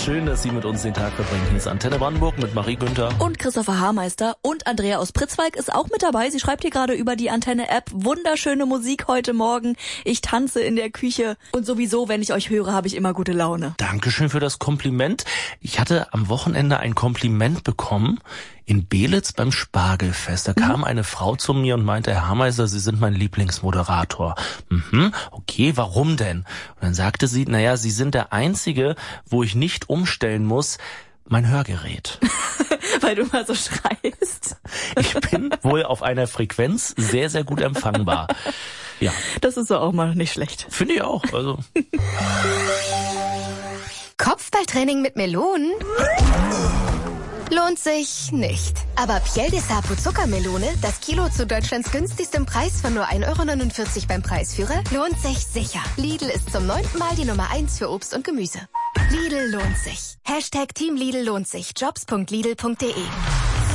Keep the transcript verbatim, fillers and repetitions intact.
Schön, dass Sie mit uns den Tag verbringen. Hier ist Antenne Brandenburg mit Marie Günther. Und Christopher Haarmeister und Andrea aus Pritzwalk ist auch mit dabei. Sie schreibt hier gerade über die Antenne-App. Wunderschöne Musik heute Morgen. Ich tanze in der Küche. Und sowieso, wenn ich euch höre, habe ich immer gute Laune. Dankeschön für das Kompliment. Ich hatte am Wochenende ein Kompliment bekommen in Belitz beim Spargelfest. Da kam eine Frau zu mir und meinte, Herr Haarmeister, Sie sind mein Lieblingsmoderator. Mhm, okay, warum denn? Und dann sagte sie, naja, Sie sind der Einzige, wo ich nicht umstellen muss, mein Hörgerät. Weil du mal so schreist. Ich bin wohl auf einer Frequenz sehr, sehr gut empfangbar. Ja. Das ist so auch mal nicht schlecht. Finde ich auch. Also. Kopfballtraining mit Melonen? Lohnt sich nicht. Aber Piel de Sapo Zuckermelone, das Kilo zu Deutschlands günstigstem Preis von nur ein Euro neunundvierzig beim Preisführer, lohnt sich sicher. Lidl ist zum neunten Mal die Nummer eins für Obst und Gemüse. Lidl lohnt sich. Hashtag Team Lidl lohnt sich. Jobs punkt lidl punkt de